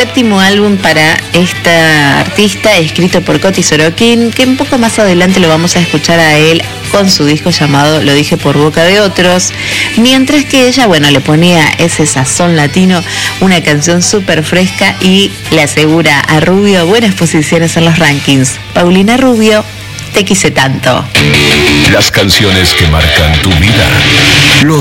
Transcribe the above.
séptimo álbum para esta artista, escrito por Coti Sorokin, que un poco más adelante lo vamos a escuchar a él con su disco llamado Lo dije por boca de otros, mientras que ella, bueno, le ponía ese sazón latino, una canción súper fresca y le asegura a Rubio buenas posiciones en los rankings. Paulina Rubio, Te quise tanto. Las canciones que marcan tu vida.